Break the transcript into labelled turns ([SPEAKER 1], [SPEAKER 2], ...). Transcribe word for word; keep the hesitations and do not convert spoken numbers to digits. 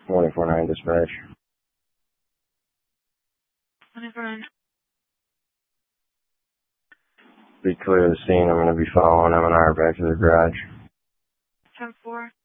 [SPEAKER 1] twenty-four nine dispatch.
[SPEAKER 2] twenty-four nine.
[SPEAKER 1] Be clear of the scene. I'm going to be following M and R back to the garage.
[SPEAKER 2] ten four.